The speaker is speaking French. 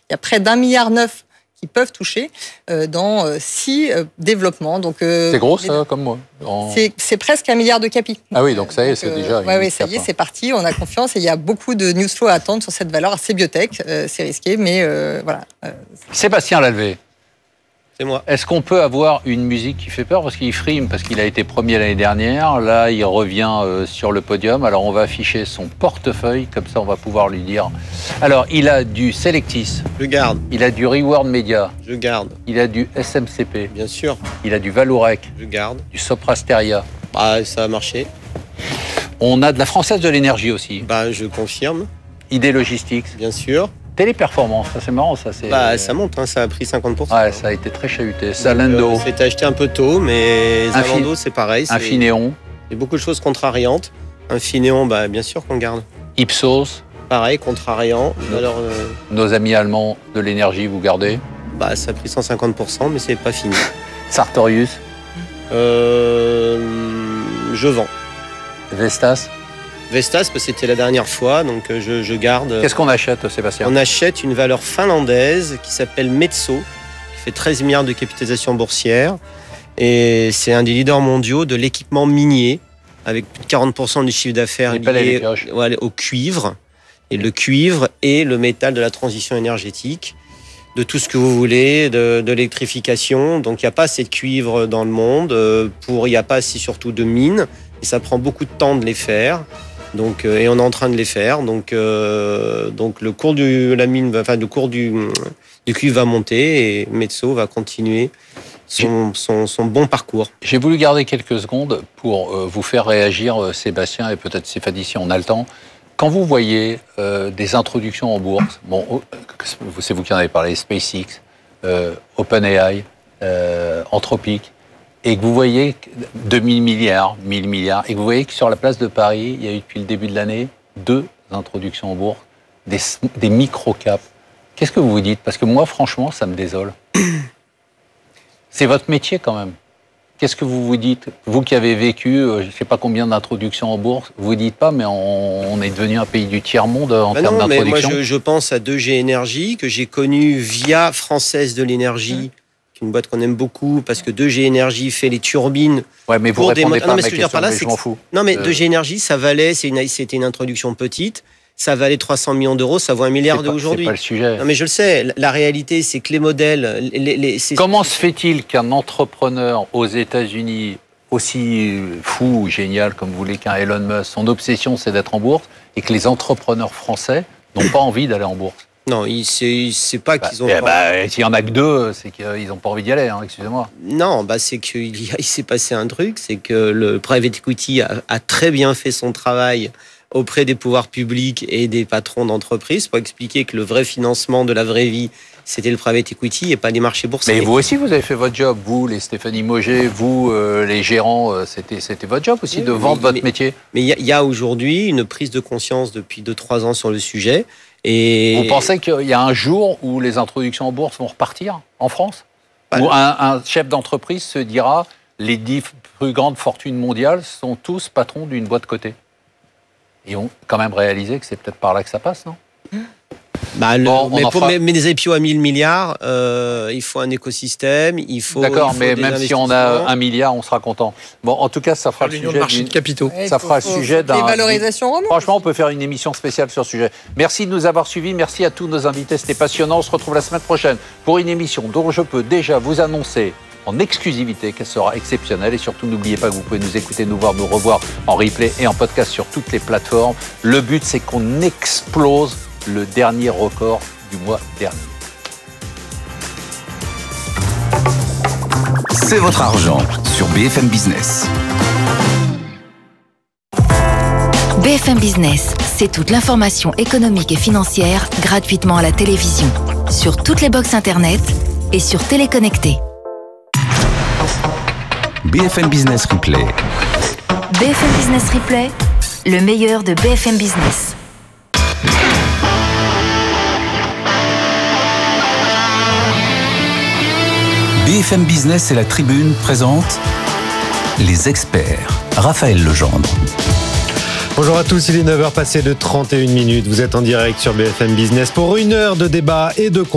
Il y a près d'1,9 milliard qui peuvent toucher dans 6 développements. Donc, c'est gros, ça, comme moi. C'est presque 1 milliard de capi. Ah oui, donc ça y est, c'est déjà... Oui, ça y est, c'est parti, on a confiance. Et il y a beaucoup de news flow à attendre sur cette valeur assez biotech. C'est risqué, mais voilà. Sébastien Lalvé. C'est moi. Est-ce qu'on peut avoir une musique qui fait peur? Parce qu'il frime, parce qu'il a été premier l'année dernière. Là, il revient sur le podium. Alors, on va afficher son portefeuille. Comme ça, on va pouvoir lui dire. Alors, il a du Selectis. Je garde. Il a du Reward Media. Je garde. Il a du SMCP. Bien sûr. Il a du Valorec. Je garde. Du Soprasteria. Bah, ça a marché. On a de la Française de l'énergie aussi. Bah, je confirme. ID Logistics. Bien sûr. Téléperformance, ça c'est marrant, ça c'est... Bah, ça monte, ça a pris 50%. Ouais, ça a été très chahuté. Zalando. C'était acheté un peu tôt, mais Zalando, c'est pareil. Infineon. Il y a beaucoup de choses contrariantes. Infineon, bah, bien sûr qu'on garde. Ipsos. Pareil, contrariant. Alors, nos amis allemands de l'énergie, vous gardez? Bah, ça a pris 150%, mais c'est pas fini. Sartorius. Je vends. Vestas. Vestas, parce que c'était la dernière fois, donc je garde. Qu'est-ce qu'on achète, Sébastien? On achète une valeur finlandaise qui s'appelle Metso, qui fait 13 milliards de capitalisation boursière. Et c'est un des leaders mondiaux de l'équipement minier, avec plus de 40% du chiffre d'affaires lié au cuivre. Et le cuivre est le métal de la transition énergétique, de tout ce que vous voulez, de l'électrification. Donc il n'y a pas assez de cuivre dans le monde, il n'y a pas assez surtout de mines, et ça prend beaucoup de temps de les faire. Donc, et on est en train de les faire. Donc le cours le cours du cuivre va monter et Metso va continuer son bon parcours. J'ai voulu garder quelques secondes pour vous faire réagir, Sébastien, et peut-être Stéphanie, si on a le temps. Quand vous voyez des introductions en bourse, bon, c'est vous qui en avez parlé, SpaceX, OpenAI, Anthropic, et que vous voyez 2000 milliards, 1000 milliards, et que vous voyez que sur la place de Paris, il y a eu depuis le début de l'année 2 introductions en bourse, des micro-caps. Qu'est-ce que vous vous dites? Parce que moi, franchement, ça me désole. C'est votre métier quand même. Qu'est-ce que vous vous dites? Vous qui avez vécu, je ne sais pas combien d'introductions en bourse, vous ne dites pas, mais on est devenu un pays du tiers-monde en termes d'introduction. Moi, je pense à 2G Énergie, que j'ai connu via Française de l'énergie, une boîte qu'on aime beaucoup, parce que 2G Énergie fait les turbines. Ouais, mais vous répondez pas à ma question, mais je m'en fous. Non, mais 2G Énergie, ça valait, c'était une introduction petite, ça valait 300 millions d'euros, ça vaut 1 milliard d'aujourd'hui. C'est pas le sujet. Non, mais je le sais, la réalité, c'est que les modèles... Comment se fait-il qu'un entrepreneur aux États-Unis, aussi fou ou génial comme vous voulez qu'un Elon Musk, son obsession c'est d'être en bourse, et que les entrepreneurs français n'ont pas envie d'aller en bourse? Non, c'est pas qu'ils ont... S'il y en a que 2, c'est qu'ils n'ont pas envie d'y aller, hein, excusez-moi. Non, c'est qu'il s'est passé un truc, c'est que le private equity a très bien fait son travail auprès des pouvoirs publics et des patrons d'entreprises pour expliquer que le vrai financement de la vraie vie, c'était le private equity et pas les marchés boursiers. Mais vous aussi, vous avez fait votre job. Vous, les Stéphanie Mauger, vous, les gérants, c'était votre job aussi de vendre votre métier. Mais il y a aujourd'hui une prise de conscience depuis 2-3 ans sur le sujet. Et vous pensez qu'il y a un jour où les introductions en bourse vont repartir en France? Où un chef d'entreprise se dira les 10 plus grandes fortunes mondiales sont tous patrons d'une boîte cotée. Ils ont quand même réalisé que c'est peut-être par là que ça passe, non? Mais des IPO à 1000 milliards, il faut un écosystème, il faut... D'accord, mais même si on a 1 milliard, on sera content. Bon, en tout cas, ça fera le sujet de marché de capitaux. Ça fera le sujet d'un... Les valorisations remontent. Franchement, on peut faire une émission spéciale sur ce sujet. Merci de nous avoir suivis, merci à tous nos invités, c'était passionnant. On se retrouve la semaine prochaine pour une émission dont je peux déjà vous annoncer en exclusivité qu'elle sera exceptionnelle. Et surtout, n'oubliez pas que vous pouvez nous écouter, nous voir, nous revoir en replay et en podcast sur toutes les plateformes. Le but, c'est qu'on explose le dernier record du mois dernier. C'est votre argent sur BFM Business. BFM Business, c'est toute l'information économique et financière gratuitement à la télévision, sur toutes les box internet et sur Téléconnecté. BFM Business Replay. BFM Business Replay, le meilleur de BFM Business. BFM Business et la Tribune présentent les experts. Raphaël Legendre. Bonjour à tous, il est 9h passé de 31 minutes. Vous êtes en direct sur BFM Business pour 1 heure de débat et de